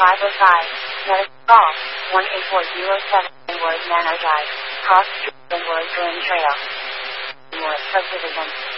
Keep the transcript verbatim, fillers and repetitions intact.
five oh five. Medical call, one eight four zero seven, Word Manor Drive, Cross Street, Word Green Trail. More subdivision.